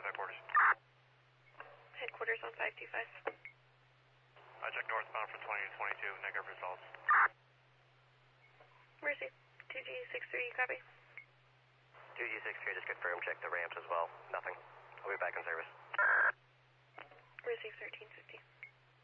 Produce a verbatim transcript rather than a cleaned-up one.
Headquarters. Headquarters on five two five. I check northbound for twenty to twenty-two, negative results. Mercy, two G six three, copy. two G six three, just confirm, check the ramps as well. Nothing. We'll be back in service. Receive thirteen fifty.